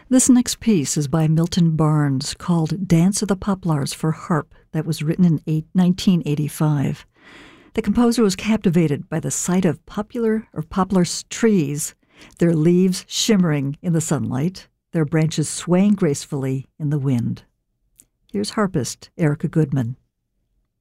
This next piece is by Milton Barnes called Dance of the Poplars for Harp that was written in 1985. The composer was captivated by the sight of poplar trees, their leaves shimmering in the sunlight, their branches swaying gracefully in the wind. Here's harpist Erica Goodman.